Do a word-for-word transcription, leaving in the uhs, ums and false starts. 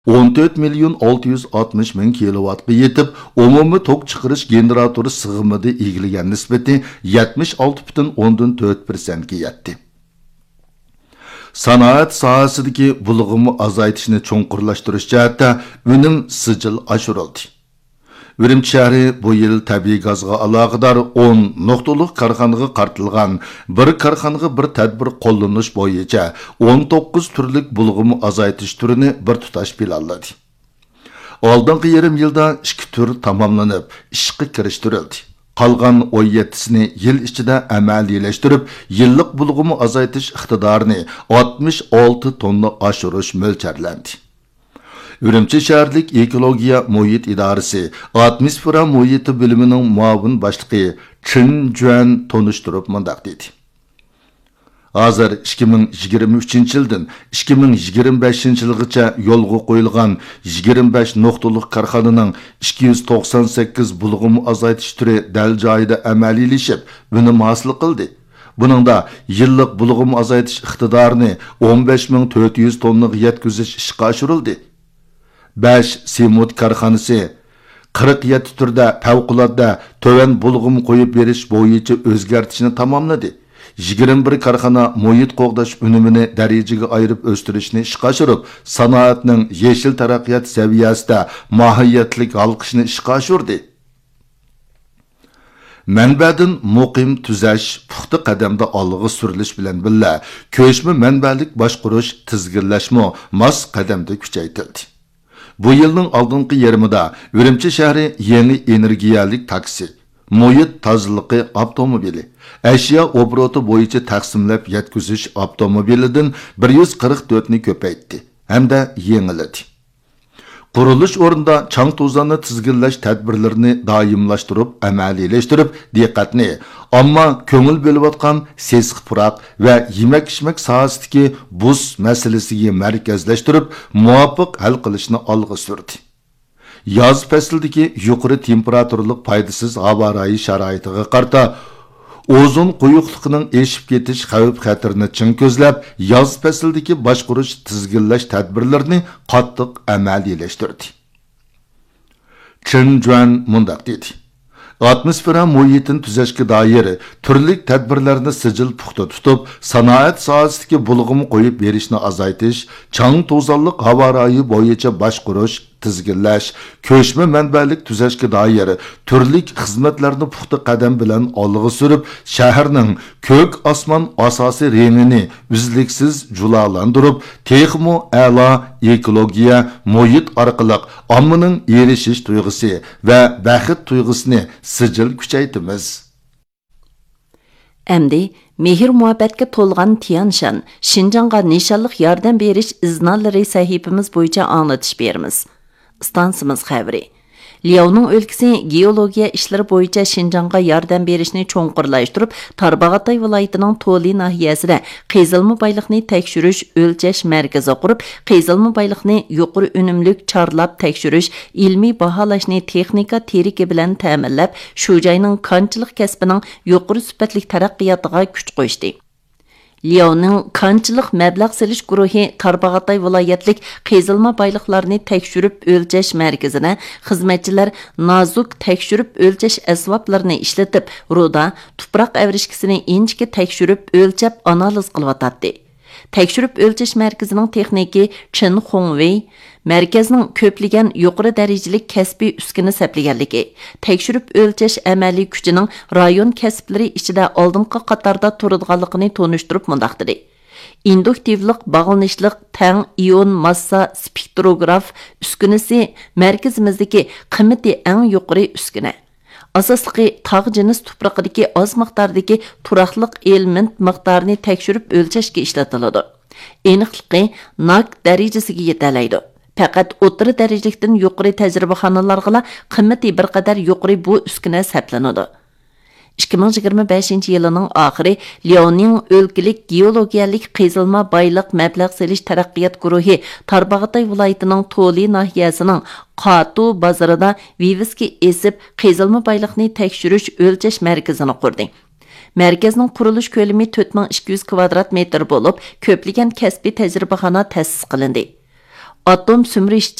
on to'rt million olti yuz oltmish ming kilovatga yetib, umumiy tok chiqarish generatori sig'imida egilagan nisbati yetmish olti butun o'ndan to'rt persent ga yetdi. Sanoat sohasidagi bulg'umni azaytishni cho'nqurlashtirish jihatda unum sijil oshirildi. Urumchi shahri bu yil tabiiy gazga aloqador o'n nuqtalik korxonaga qartilgan, bir korxonaga bir tadbir qo'llanish bo'yicha o'n to'qqiz turlik bulg'umni azaytish turini bir tutash planladi. Oldingi yarim yilda ikki tur tamomlanib, ishga kirishtirildi. Qolgan o'n yettisini yil ichida amaliylashtirib, yillik bulg'umni azaytish iqtidorini oltmish olti tonna oshirish mo'ljallanadi. Urumchi shaharlik ekologiya muhit idorasi atmosfera muhiti bo'limining muavin boshlig'i Chin Juan tonishtirib mundaq dedi. Hozir ikki ming yigirma uchinchi yildan ikki ming yigirma beshinchi yilgacha yo'lga qo'yilgan yigirma besh nuqtalik korxonaning ikki yuz to'qson sakkiz bulg'um azaytish turi dal joyida amaliylashib, buni hosil qildi. Buningda yillik bulg'um azaytish iqtidorini o'n besh ming to'rt yuz tonnaga yetkazish ishga oshirildi. besh Semut korxonasi qirq yetti turda favqulodda to'van bulg'um qo'yib berish bo'yicha o'zgartishni tamomladi. yigirma bir korxona muhit qo'g'dash unumini darajaga ayirib o'stirishni ishga oshirib, sanoatning yeshil taraqqiyot saviyasida mohiyatlik halqishni ishga oshirdi. Manbadan muqim tuzash puxta qadamda olg'a surilish bilan birga ko'chma manbalik boshqarish tizginlashmo mos qadamda kuchaytirildi. Bu yilning oldingi yarmida Urumchi shahri yangi energiyalik taksi, muhit tozaligi avtomobili, ashyo obroti bo'yicha taqsimlab yetkazish avtomobilidan bir yuz qirq to'rt ni ko'paytdi hamda yengiladi. Qurilish o'rnida chang to'zonni tizginlash tadbirlarini doimlashtirib, amaliylashtirib, diqqatni, ammo ko'ngil bo'lib sesiq puroq va yemak-ichmak sohasidagi buz masalasiga markazlashtirib, muvofiq hal qilishni olg'a surdi. Yoz faslidagi yuqori temperaturalik foydasiz havo-rayi sharoitiga qarta ozon quyuqligining eshib ketish xavf-xatarini chin ko'zlab, yoz faslidagi boshqarish tizginlash tadbirlarini qattiq amaliylashtirdi. Chin Juan mundaq dedi. Atmosfera muhitini tuzashga doir turli tadbirlarni sijil puxta tutib, sanoat sohasidagi bulg'um qo'yib berishni azaytish, chang to'zonliq havo-rayi bo'yicha boshqarish, tizginlash, ko'chma manbalik tuzashga doir turli xizmatlarni puxta qadam bilan olg'a surib, shaharning ko'k osmon asosiy rengini uzluksiz julalantirib, texmo a'lo ekologiya muhit orqali ommaning erishish tuyg'usi va baxt tuyg'usini sijil kuchaytimiz. Әмді, мехір muhabbatga to'lgan Tiyanshan, Şinjanға nishonliq yordam berish iznalari sahifamiz bo'yicha anglatish beramiz. Stansimiz xabari. Liaoning o'lkasi geologiya ishlari bo'yicha Şinjanға yordam berishni cho'nqurlashtirib, Tarbag'atay viloyatining Toli nahiyasida qazilma boyliqni tekshirish o'lchash markazi qurib, qazilma boyliqni yuqori unumlik chorlab tekshirish, ilmiy baholashni texnika teriki bilan ta'minlab, shu joyning konchilik kasbining yuqori sifatli taraqqiyotiga kuch qo'shdi. Liaoning kanchilik mablag' selish guruhi Tarbag'atay viloyatlik qazilma boyliqlarni tekshirib o'lchash markazini xizmatchilar nozuk tekshirib o'lchash asboblarini ishlatib, ruda tuproq avrishkisini inchga tekshirib o'lchab analiz qilyotdi. Tekshirib o'lchash markazining texniki Chen Hongwei markazning ko'pligan yuqori darajali kasbiy uskuni saplaganligi, tekshirib o'lchash amaliy kuchining rayon kasblari ichida oldingi qatorda turadiganligini tonishtirib mundaq dedi. Induktivlik bog'lanishlik tang ion massa spektrograf uskunasi markazimizdagi qiymati eng yuqori uskuna. Asosliqi tog' jinis tuprog'idagi oz miqdordagi turaqliq element miqdorini tekshirib o'lchashga ishlatiladi. Aniqligi nak darajasiga yetalaydi. Faqat o'rta darajalikdan yuqori tajribaxonalarga qiymati bir qadar yuqori bu uskuna saplanadi. ikki ming yigirma beshinchi yilining oxiri Liaoning o'lkalik geologiyalik qazilma boyliq mablag' selish taraqqiyot guruhi Tarbag'atay viloyatining Toli nahiyasining Qatu bozorida viviski esib qazilma boyliqni tekshirish o'lchash markazini qurdi. Merkezning qurilish ko'lami to'rt ming ikki yuz kvadrat metr bo'lib, ko'pligan kasbiy tajribaxona ta'sis qilindi. atom sümrish